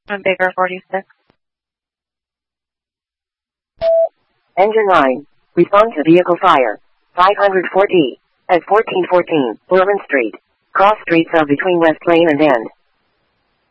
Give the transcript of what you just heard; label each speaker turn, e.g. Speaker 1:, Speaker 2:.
Speaker 1: On Baker 46.
Speaker 2: Engine 9. Respond to vehicle fire. 540. At 1414 Bourbon Street. Cross streets are between West Lane and End.